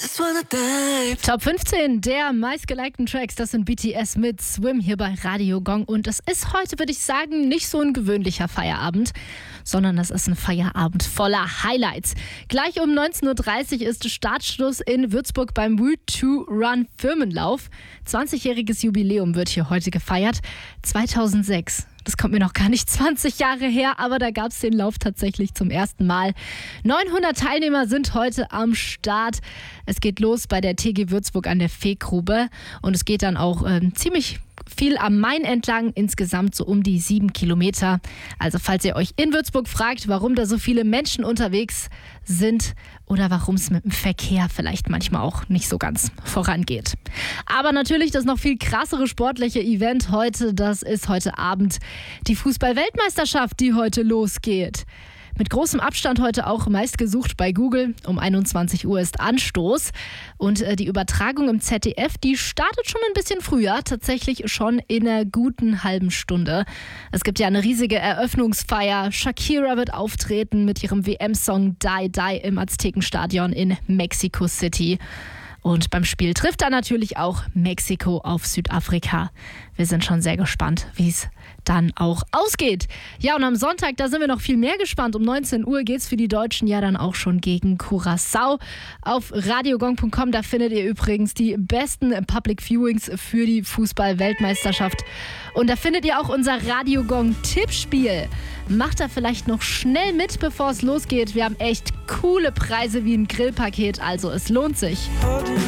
Top 15 der meistgelikten Tracks, das sind BTS mit Swim hier bei Radio Gong. Und es ist heute, würde ich sagen, nicht so ein gewöhnlicher Feierabend, sondern es ist ein Feierabend voller Highlights. Gleich um 19.30 Uhr ist Startschluss in Würzburg beim Route to Run Firmenlauf. 20-jähriges Jubiläum wird hier heute gefeiert. 2006. Das kommt mir noch gar nicht 20 Jahre her, aber da gab es den Lauf tatsächlich zum ersten Mal. 900 Teilnehmer sind heute am Start. Es geht los bei der TG Würzburg an der Vehgrube und es geht dann auch ziemlich viel am Main entlang, insgesamt so um die 7 Kilometer. Also falls ihr euch in Würzburg fragt, warum da so viele Menschen unterwegs sind oder warum es mit dem Verkehr vielleicht manchmal auch nicht so ganz vorangeht. Aber natürlich das noch viel krassere sportliche Event heute, das ist heute Abend die Fußball-Weltmeisterschaft, die heute losgeht. Mit großem Abstand heute auch meistgesucht bei Google. Um 21 Uhr ist Anstoß. Und die Übertragung im ZDF, die startet schon ein bisschen früher. Tatsächlich schon in einer guten halben Stunde. Es gibt ja eine riesige Eröffnungsfeier. Shakira wird auftreten mit ihrem WM-Song Die Die im Aztekenstadion in Mexico City. Und beim Spiel trifft dann natürlich auch Mexiko auf Südafrika. Wir sind schon sehr gespannt, wie es dann auch ausgeht. Ja, und am Sonntag, da sind wir noch viel mehr gespannt. Um 19 Uhr geht es für die Deutschen ja dann auch schon gegen Curaçao. Auf radiogong.com, da findet ihr übrigens die besten Public Viewings für die Fußball-Weltmeisterschaft. Und da findet ihr auch unser Radio Gong-Tippspiel. Macht da vielleicht noch schnell mit, bevor es losgeht. Wir haben echt coole Preise wie ein Grillpaket, also es lohnt sich.